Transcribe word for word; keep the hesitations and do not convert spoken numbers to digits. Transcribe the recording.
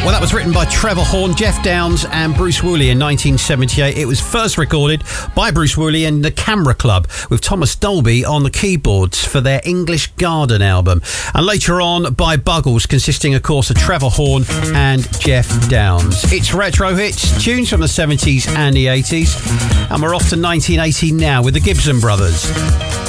Well, that was written by Trevor Horn, Jeff Downes and Bruce Woolley in nineteen seventy-eight. It was first recorded by Bruce Woolley and the Camera Club with Thomas Dolby on the keyboards for their English Garden album. And later on by Buggles, consisting, of course, of Trevor Horn and Jeff Downes. It's Retro Hits, tunes from the seventies and the eighties. And we're off to nineteen eighty now with the Gibson Brothers.